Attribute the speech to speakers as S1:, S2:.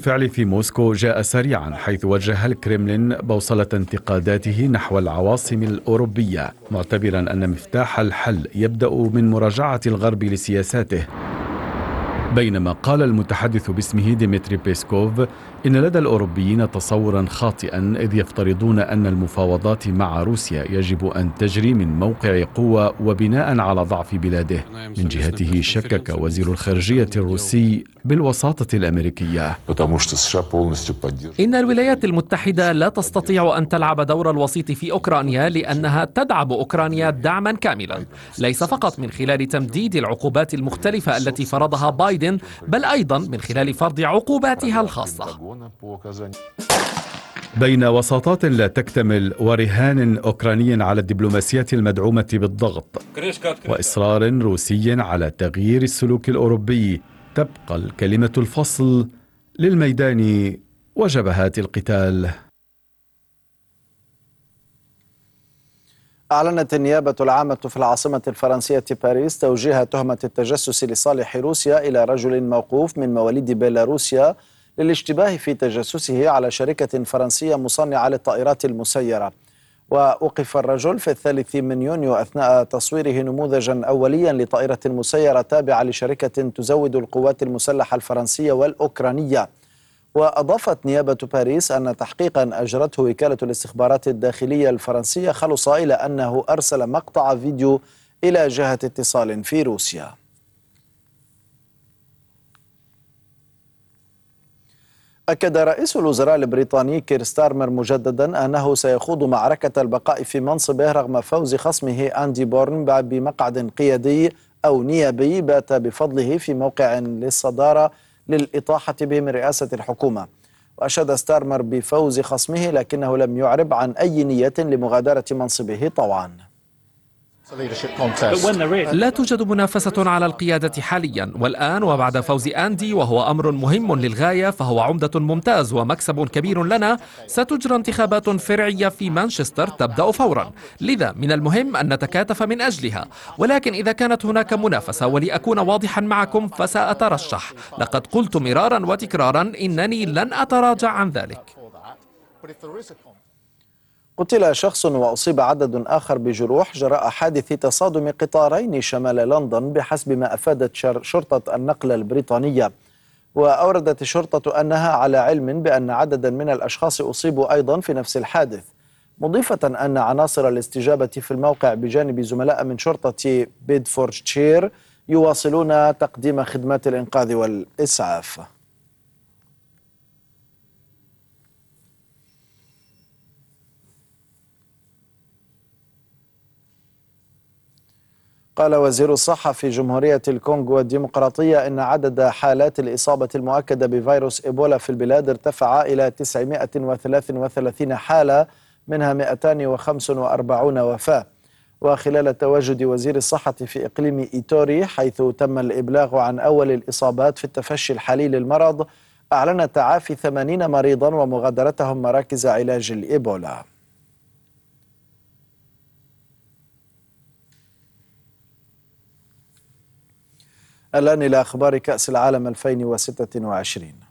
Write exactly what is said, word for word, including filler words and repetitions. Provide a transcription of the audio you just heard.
S1: الفعل في موسكو جاء سريعا، حيث وجه الكرملين بوصلة انتقاداته نحو العواصم الأوروبية، معتبرا أن مفتاح الحل يبدأ من مراجعة الغرب لسياساته. بينما قال المتحدث باسمه ديمتري بيسكوف إن لدى الأوروبيين تصورا خاطئا، إذ يفترضون أن المفاوضات مع روسيا يجب أن تجري من موقع قوة وبناء على ضعف بلاده. من جهته شكك وزير الخارجية الروسي بالوساطة الأمريكية.
S2: إن الولايات المتحدة لا تستطيع أن تلعب دور الوسيط في أوكرانيا، لأنها تدعم أوكرانيا دعما كاملا، ليس فقط من خلال تمديد العقوبات المختلفة التي فرضها بايدن، بل أيضا من خلال فرض عقوباتها الخاصة.
S1: بين وساطات لا تكتمل ورهان أوكراني على الدبلوماسية المدعومة بالضغط وإصرار روسي على تغيير السلوك الأوروبي، تبقى الكلمة الفصل للميدان وجبهات القتال.
S3: أعلنت النيابة العامة في العاصمة الفرنسية باريس توجيه تهمة التجسس لصالح روسيا إلى رجل موقوف من مواليد بيلاروسيا للاشتباه في تجسسه على شركة فرنسية مصنعة للطائرات المسيرة. وأوقف الرجل في الثالث من يونيو أثناء تصويره نموذجا أوليا لطائرة مسيرة تابعة لشركة تزود القوات المسلحة الفرنسية والأوكرانية. وأضافت نيابة باريس أن تحقيقا أجرته وكالة الاستخبارات الداخلية الفرنسية خلص إلى أنه أرسل مقطع فيديو إلى جهة اتصال في روسيا. أكد رئيس الوزراء البريطاني كير ستارمر مجددا أنه سيخوض معركة البقاء في منصبه رغم فوز خصمه أندي بورن بمقعد قيادي أو نيابي بات بفضله في موقع للصدارة للإطاحة به من رئاسة الحكومة. وأشاد ستارمر بفوز خصمه، لكنه لم يعرب عن أي نية لمغادرة منصبه طوعا.
S2: لا توجد منافسة على القيادة حاليا، والآن وبعد فوز أندي وهو أمر مهم للغاية، فهو عمدة ممتاز ومكسب كبير لنا. ستجرى انتخابات فرعية في مانشستر تبدأ فورا، لذا من المهم أن نتكاتف من أجلها. ولكن إذا كانت هناك منافسة، ولأكون واضحا معكم، فسأترشح. لقد قلت مرارا وتكرارا إنني لن أتراجع عن ذلك.
S3: قتل شخص وأصيب عدد آخر بجروح جراء حادث تصادم قطارين شمال لندن بحسب ما أفادت شرطة النقل البريطانية. وأوردت الشرطة أنها على علم بأن عددا من الأشخاص أصيبوا أيضا في نفس الحادث، مضيفة أن عناصر الاستجابة في الموقع بجانب زملاء من شرطة بيدفوردشير يواصلون تقديم خدمات الإنقاذ والإسعاف. قال وزير الصحة في جمهورية الكونغو الديمقراطية إن عدد حالات الإصابة المؤكدة بفيروس إيبولا في البلاد ارتفع إلى تسعمائة وثلاثة وثلاثين حالة، منها مئتين وخمسة وأربعين وفاة. وخلال تواجد وزير الصحة في إقليم إيتوري، حيث تم الإبلاغ عن أول الإصابات في التفشي الحالي للمرض، أعلن تعافي ثمانين مريضا ومغادرتهم مراكز علاج الإيبولا. الآن إلى أخبار كأس العالم ألفين وستة وعشرين.